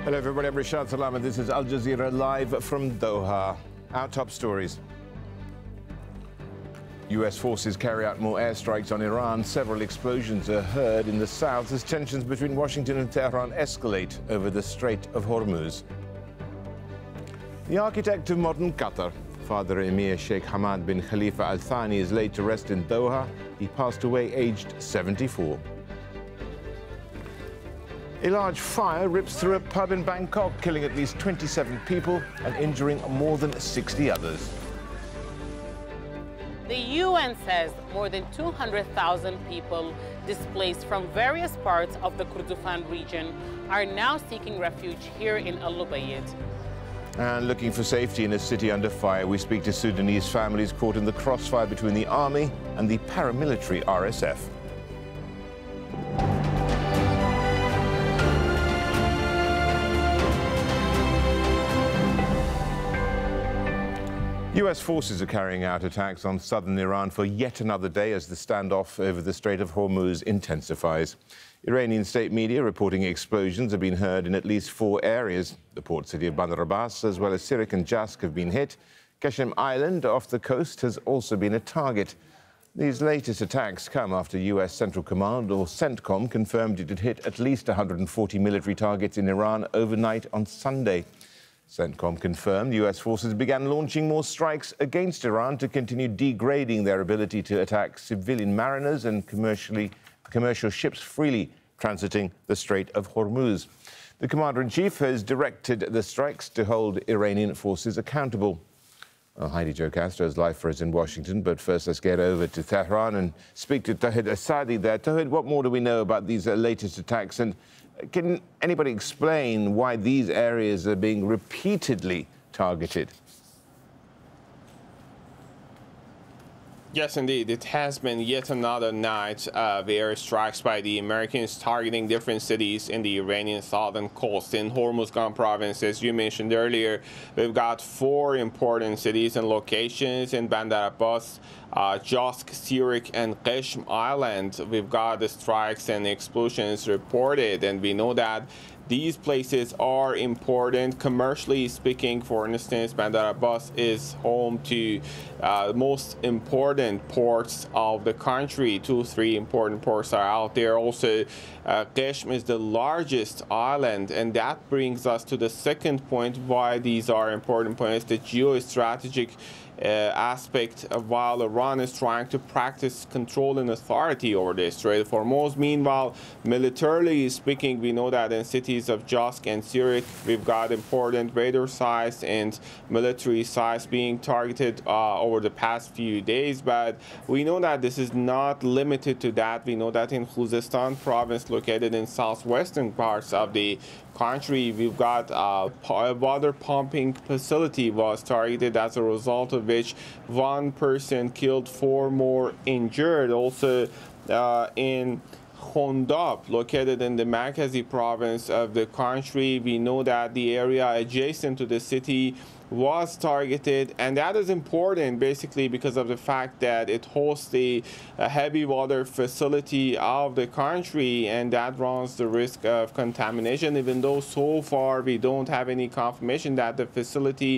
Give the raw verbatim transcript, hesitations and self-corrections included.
Hello everybody, I'm Rishad Salam and this is Al Jazeera live from Doha. Our top stories. U S forces carry out more airstrikes on Iran. Several explosions are heard in the south as tensions between Washington and Tehran escalate over the Strait of Hormuz. The architect of modern Qatar, Father Emir Sheikh Hamad bin Khalifa Al Thani, is laid to rest in Doha. He passed away aged seventy-four. A large fire rips through a pub in Bangkok, killing at least twenty-seven people and injuring more than sixty others. The U N says more than two hundred thousand people displaced from various parts of the Kordofan region are now seeking refuge here in Al Ubaid. And looking for safety in a city under fire, we speak to Sudanese families caught in the crossfire between the army and the paramilitary R S F. U S forces are carrying out attacks on southern Iran for yet another day as the standoff over the Strait of Hormuz intensifies. Iranian state media reporting explosions have been heard in at least four areas. The port city of Bandar Abbas, as well as Sirik and Jask, have been hit. Qashem Island off the coast has also been a target. These latest attacks come after U S Central Command, or CENTCOM, confirmed it had hit at least one hundred forty military targets in Iran overnight on Sunday. CENTCOM confirmed U S forces began launching more strikes against Iran to continue degrading their ability to attack civilian mariners and commercially, commercial ships freely transiting the Strait of Hormuz. The Commander-in-Chief has directed the strikes to hold Iranian forces accountable. Well, Heidi Jo Castro is live for us in Washington, but first let's get over to Tehran and speak to Tawhid Asadi there. Tawhid, what more do we know about these uh, latest attacks, and can anybody explain why these areas are being repeatedly targeted? Yes, indeed. It has been yet another night of airstrikes by the Americans targeting different cities in the Iranian southern coast. In Hormuzgan province, as you mentioned earlier, we've got four important cities and locations in Bandar Abbas, uh, Jask, Sirik, and Qashem Island. We've got the strikes and explosions reported, and we know that these places are important commercially speaking. For instance, Bandar Abbas is home to uh, the most important ports of the country. Two, three important ports are out there. Also, uh, Qashem is the largest island, and that brings us to the second point why these are important points, the geostrategic Uh, aspect of while Iran is trying to practice control and authority over the Strait of Hormuz. Meanwhile, militarily speaking, we know that in cities of Jask and Sirik, we've got important radar sites and military sites being targeted uh, over the past few days. But we know that this is not limited to that. We know that in Khuzestan province, located in southwestern parts of the country, we've got uh, a water pumping facility was targeted, as a result of which one person killed, four more injured. Also uh, in Khondab, located in the Markazi province of the country, we know that the area adjacent to the city was targeted, and that is important basically because of the fact that it hosts the uh, heavy water facility of the country, and that runs the risk of contamination, even though so far we don't have any confirmation that the facility